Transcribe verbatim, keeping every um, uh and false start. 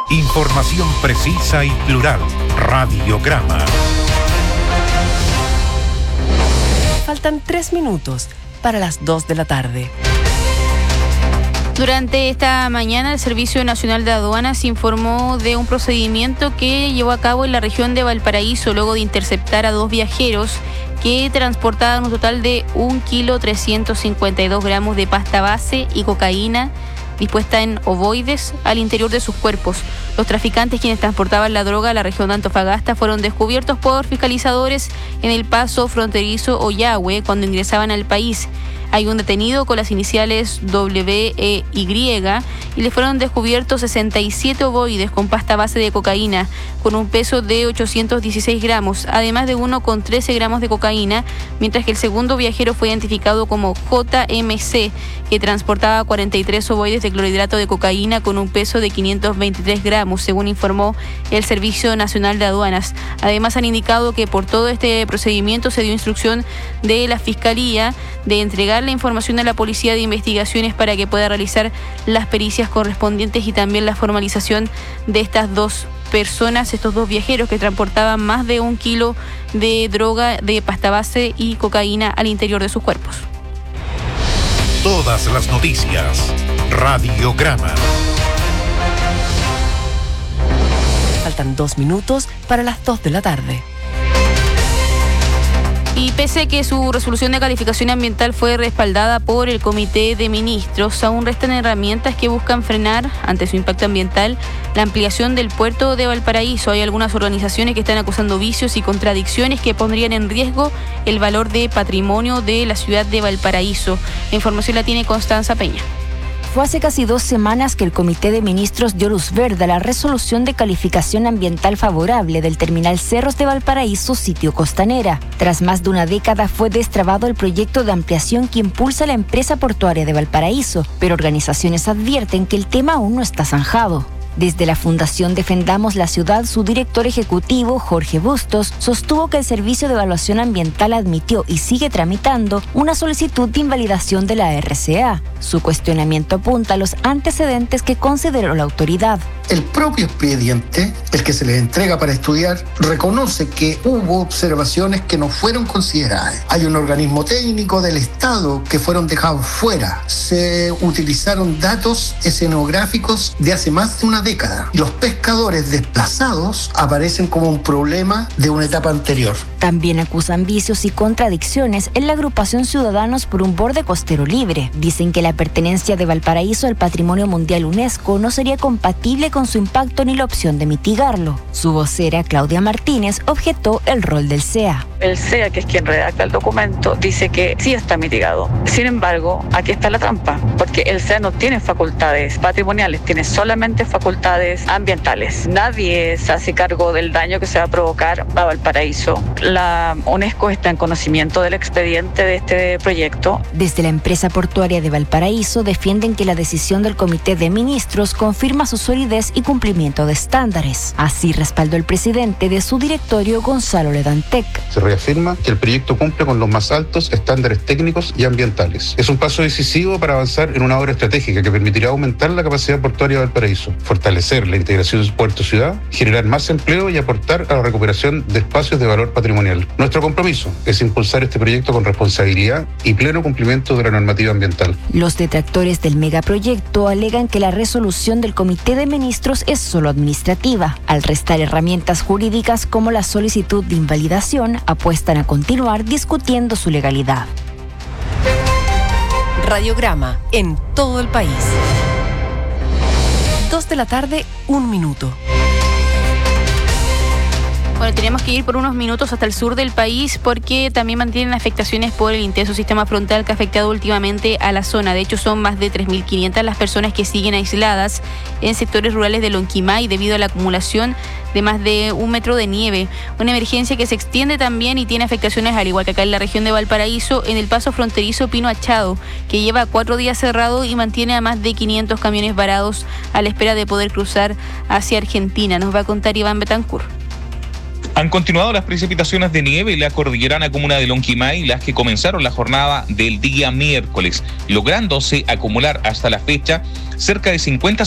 Información precisa y plural. Radiograma. Faltan tres minutos para las dos de la tarde. Durante esta mañana, el Servicio Nacional de Aduanas informó de un procedimiento que llevó a cabo en la región de Valparaíso luego de interceptar a dos viajeros que transportaban un total de un kilo trescientos cincuenta y dos gramos de pasta base y cocaína dispuesta en ovoides al interior de sus cuerpos. Los traficantes, quienes transportaban la droga a la región de Antofagasta, fueron descubiertos por fiscalizadores en el paso fronterizo Ollagüe cuando ingresaban al país. Hay un detenido con las iniciales W E Y y le fueron descubiertos sesenta y siete ovoides con pasta base de cocaína con un peso de ochocientos dieciséis gramos, además de uno con trece gramos de cocaína, mientras que el segundo viajero fue identificado como J M C, que transportaba cuarenta y tres ovoides de clorhidrato de cocaína con un peso de quinientos veintitrés gramos, según informó el Servicio Nacional de Aduanas. Además, han indicado que por todo este procedimiento se dio instrucción de la Fiscalía de entregar la información a la Policía de Investigaciones para que pueda realizar las pericias correspondientes y también la formalización de estas dos personas, estos dos viajeros que transportaban más de un kilo de droga de pasta base y cocaína al interior de sus cuerpos. Todas las noticias. Radiograma. Faltan dos minutos para las dos de la tarde. Y pese a que su resolución de calificación ambiental fue respaldada por el Comité de Ministros, aún restan herramientas que buscan frenar, ante su impacto ambiental, la ampliación del puerto de Valparaíso. Hay algunas organizaciones que están acusando vicios y contradicciones que pondrían en riesgo el valor de patrimonio de la ciudad de Valparaíso. La información la tiene Constanza Peña. Fue hace casi dos semanas que el Comité de Ministros dio luz verde a la resolución de calificación ambiental favorable del terminal Cerros de Valparaíso, sitio Costanera. Tras más de una década fue destrabado el proyecto de ampliación que impulsa la empresa portuaria de Valparaíso, pero organizaciones advierten que el tema aún no está zanjado. Desde la Fundación Defendamos la Ciudad, su director ejecutivo, Jorge Bustos, sostuvo que el Servicio de Evaluación Ambiental admitió y sigue tramitando una solicitud de invalidación de la R C A. Su cuestionamiento apunta a los antecedentes que consideró la autoridad. El propio expediente, el que se les entrega para estudiar, reconoce que hubo observaciones que no fueron consideradas. Hay un organismo técnico del Estado que fueron dejados fuera. Se utilizaron datos escenográficos de hace más de una década. Los pescadores desplazados aparecen como un problema de una etapa anterior. También acusan vicios y contradicciones en la agrupación Ciudadanos por un Borde Costero Libre. Dicen que la pertenencia de Valparaíso al Patrimonio Mundial UNESCO no sería compatible con su impacto ni la opción de mitigarlo. Su vocera, Claudia Martínez, objetó el rol del C E A. El C E A, que es quien redacta el documento, dice que sí está mitigado. Sin embargo, aquí está la trampa, porque el C E A no tiene facultades patrimoniales, tiene solamente facultades ambientales. Nadie se hace cargo del daño que se va a provocar a Valparaíso. La UNESCO está en conocimiento del expediente de este proyecto. Desde la empresa portuaria de Valparaíso defienden que la decisión del Comité de Ministros confirma su solidez y cumplimiento de estándares. Así respaldó el presidente de su directorio, Gonzalo Ledantec. Se reafirma que el proyecto cumple con los más altos estándares técnicos y ambientales. Es un paso decisivo para avanzar en una obra estratégica que permitirá aumentar la capacidad portuaria de Valparaíso, fortalecer la integración puerto-ciudad, generar más empleo y aportar a la recuperación de espacios de valor patrimonial. Nuestro compromiso es impulsar este proyecto con responsabilidad y pleno cumplimiento de la normativa ambiental. Los detractores del megaproyecto alegan que la resolución del Comité de Ministros es solo administrativa. Al restar herramientas jurídicas como la solicitud de invalidación, apuestan a continuar discutiendo su legalidad. Radiograma en todo el país. Dos de la tarde, un minuto. Bueno, tenemos que ir por unos minutos hasta el sur del país porque también mantienen afectaciones por el intenso sistema frontal que ha afectado últimamente a la zona. De hecho, son más de tres mil quinientas las personas que siguen aisladas en sectores rurales de Lonquimay debido a la acumulación de más de un metro de nieve. Una emergencia que se extiende también y tiene afectaciones, al igual que acá en la región de Valparaíso, en el paso fronterizo Pino Achado, que lleva cuatro días cerrado y mantiene a más de quinientos camiones varados a la espera de poder cruzar hacia Argentina. Nos va a contar Iván Betancourt. Han continuado las precipitaciones de nieve en la cordillerana comuna de Lonquimay, las que comenzaron la jornada del día miércoles, lográndose acumular hasta la fecha cerca de cincuenta